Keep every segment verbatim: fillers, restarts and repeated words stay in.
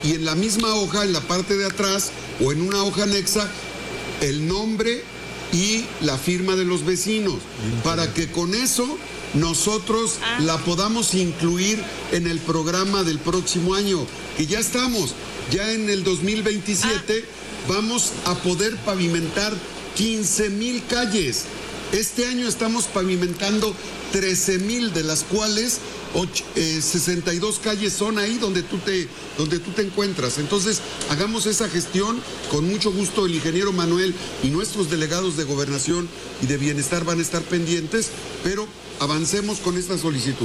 y en la misma hoja, en la parte de atrás o en una hoja anexa, el nombre y la firma de los vecinos, para que con eso nosotros ah. la podamos incluir en el programa del próximo año, que ya estamos, ya en el dos mil veintisiete ah. vamos a poder pavimentar quince mil calles. Este año estamos pavimentando trece mil, de las cuales ocho, eh, sesenta y dos calles son ahí donde tú, te, donde tú te encuentras. Entonces, hagamos esa gestión. Con mucho gusto el ingeniero Manuel y nuestros delegados de Gobernación y de Bienestar van a estar pendientes, pero avancemos con esta solicitud.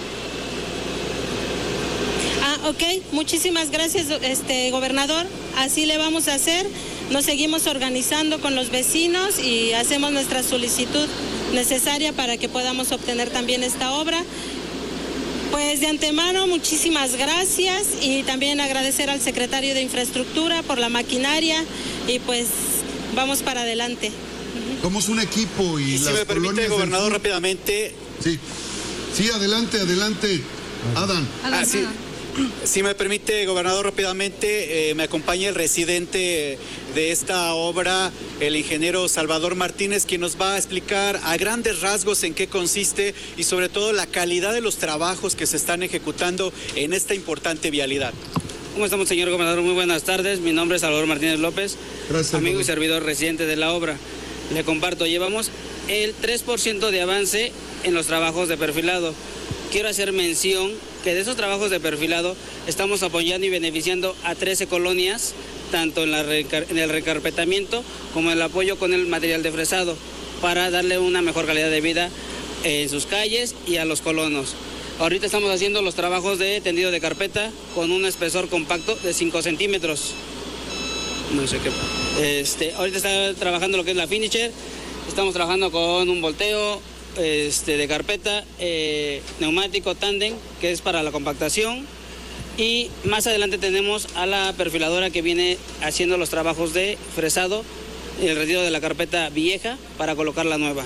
Ah, ok. Muchísimas gracias, este gobernador. Así le vamos a hacer. Nos seguimos organizando con los vecinos y hacemos nuestra solicitud necesaria para que podamos obtener también esta obra. Pues de antemano, muchísimas gracias y también agradecer al secretario de Infraestructura por la maquinaria y pues vamos para adelante. Somos un equipo y, y las si me permite, gobernador, sur... rápidamente. Sí, sí, adelante, adelante, Adán. Ah, sí. Si me permite, gobernador, rápidamente, eh, me acompaña el residente de esta obra, el ingeniero Salvador Martínez, quien nos va a explicar a grandes rasgos en qué consiste y sobre todo la calidad de los trabajos que se están ejecutando en esta importante vialidad. ¿Cómo estamos, señor gobernador? Muy buenas tardes. Mi nombre es Salvador Martínez López, Gracias, amigo y servidor residente de la obra. Le comparto, llevamos el tres por ciento de avance en los trabajos de perfilado. Quiero hacer mención que de esos trabajos de perfilado estamos apoyando y beneficiando a trece colonias, tanto en, la recar en el recarpetamiento como en el apoyo con el material de fresado, para darle una mejor calidad de vida en sus calles y a los colonos. Ahorita estamos haciendo los trabajos de tendido de carpeta con un espesor compacto de cinco centímetros. No sé qué. Este, ahorita está trabajando lo que es la finisher. Estamos trabajando con un volteo este, de carpeta, eh, neumático tándem, que es para la compactación. Y más adelante tenemos a la perfiladora que viene haciendo los trabajos de fresado y el retiro de la carpeta vieja para colocar la nueva.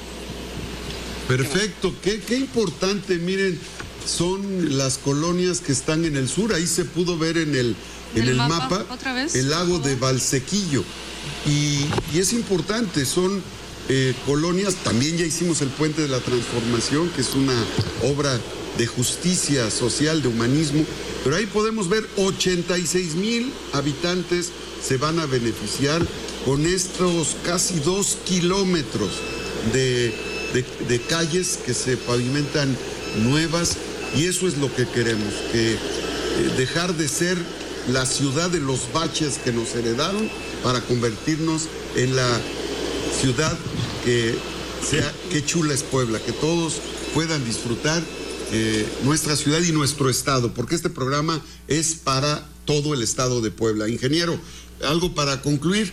Perfecto, qué, qué importante, miren, son las colonias que están en el sur, ahí se pudo ver en el, en el, el mapa, mapa ¿otra vez? El lago de Valsequillo, y, y es importante, son eh, colonias, también ya hicimos el Puente de la Transformación, que es una obra de justicia social, de humanismo, pero ahí podemos ver ochenta y seis mil habitantes se van a beneficiar con estos casi dos kilómetros de... De, de calles que se pavimentan nuevas, y eso es lo que queremos, que eh, dejar de ser la ciudad de los baches que nos heredaron para convertirnos en la ciudad que sea, qué chula es Puebla, que todos puedan disfrutar eh, nuestra ciudad y nuestro estado, porque este programa es para todo el estado de Puebla. Ingeniero, ¿algo para concluir?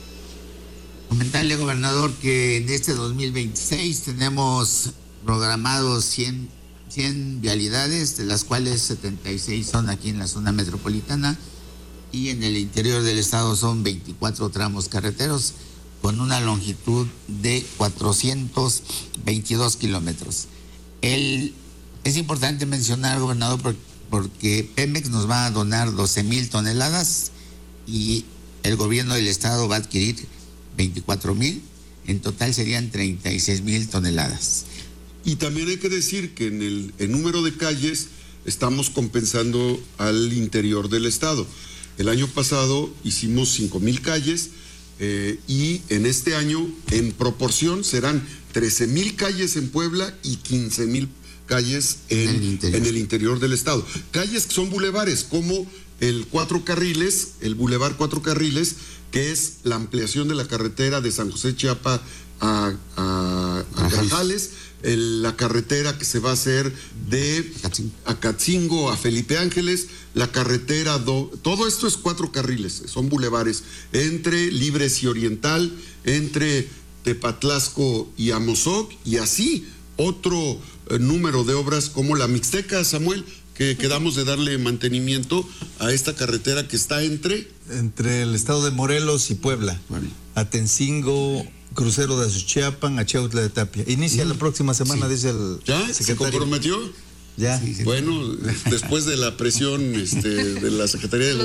Comentarle, gobernador, que en este dos mil veintiséis tenemos programados cien, cien vialidades, de las cuales setenta y seis son aquí en la zona metropolitana, y en el interior del estado son veinticuatro tramos carreteros con una longitud de cuatrocientos veintidós kilómetros. El, es importante mencionar, gobernador, por, porque Pemex nos va a donar doce mil toneladas y el gobierno del estado va a adquirir veinticuatro mil, en total serían treinta y seis mil toneladas. Y también hay que decir que en el, el número de calles estamos compensando al interior del estado. El año pasado hicimos cinco mil calles eh, y en este año en proporción serán trece mil calles en Puebla y quince mil calles en, en, el interior. en el interior del estado. Calles que son bulevares, como el Cuatro Carriles, el bulevar Cuatro Carriles, que es la ampliación de la carretera de San José Chiapa a, a, a Grajales, el, la carretera que se va a hacer de Acatzingo a Felipe Ángeles, la carretera, do, todo esto es cuatro carriles, son bulevares, entre Libres y Oriental, entre Tepatlasco y Amozoc, y así otro eh, número de obras como la Mixteca, Samuel, que quedamos de darle mantenimiento a esta carretera que está entre... Entre el estado de Morelos y Puebla. Vale. Atencingo, crucero de Azuchiapan, a Chautla de Tapia. Inicia mm. la próxima semana, sí. Dice el ¿Ya? secretario. ¿Se comprometió? Ya. Sí, sí. Bueno, después de la presión este, de la Secretaría de